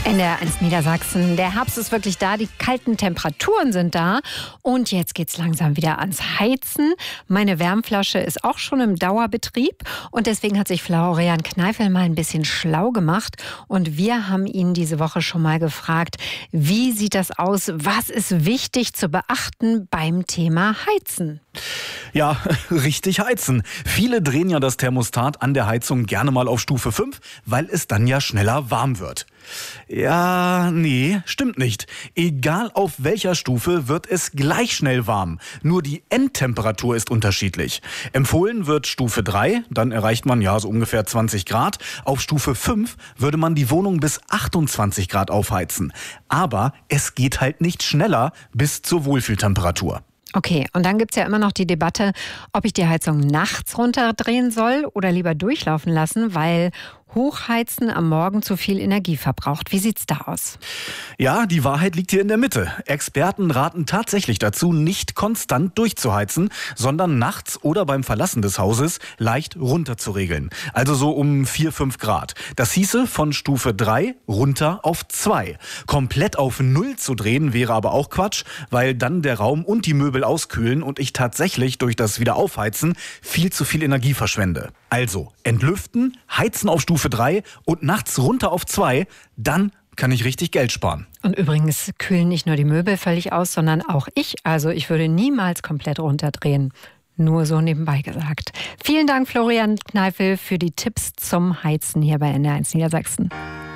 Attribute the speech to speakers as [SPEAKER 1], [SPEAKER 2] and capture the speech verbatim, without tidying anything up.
[SPEAKER 1] N D R eins Niedersachsen. Der Herbst ist wirklich da, die kalten Temperaturen sind da und jetzt geht's langsam wieder ans Heizen. Meine Wärmflasche ist auch schon im Dauerbetrieb und deswegen hat sich Florian Kneifel mal ein bisschen schlau gemacht und wir haben ihn diese Woche schon mal gefragt, wie sieht das aus, was ist wichtig zu beachten beim Thema Heizen?
[SPEAKER 2] Ja, richtig heizen. Viele drehen ja das Thermostat an der Heizung gerne mal auf Stufe fünf, weil es dann ja schneller warm wird. Ja, nee, stimmt nicht. Egal auf welcher Stufe wird es gleich schnell warm. Nur die Endtemperatur ist unterschiedlich. Empfohlen wird Stufe drei, dann erreicht man ja so ungefähr zwanzig Grad. Auf Stufe fünf würde man die Wohnung bis achtundzwanzig Grad aufheizen. Aber es geht halt nicht schneller bis zur Wohlfühltemperatur.
[SPEAKER 1] Okay, und dann gibt's ja immer noch die Debatte, ob ich die Heizung nachts runterdrehen soll oder lieber durchlaufen lassen, weil Hochheizen am Morgen zu viel Energie verbraucht. Wie sieht's da aus?
[SPEAKER 2] Ja, die Wahrheit liegt hier in der Mitte. Experten raten tatsächlich dazu, nicht konstant durchzuheizen, sondern nachts oder beim Verlassen des Hauses leicht runterzuregeln. Also so um vier, fünf Grad. Das hieße von Stufe drei runter auf zwei. Komplett auf null zu drehen wäre aber auch Quatsch, weil dann der Raum und die Möbel auskühlen und ich tatsächlich durch das Wiederaufheizen viel zu viel Energie verschwende. Also entlüften, heizen auf Stufe drei und nachts runter auf zwei, dann kann ich richtig Geld sparen.
[SPEAKER 1] Und übrigens kühlen nicht nur die Möbel völlig aus, sondern auch ich. Also ich würde niemals komplett runterdrehen. Nur so nebenbei gesagt. Vielen Dank, Florian Kneifel, für die Tipps zum Heizen hier bei N D R eins Niedersachsen.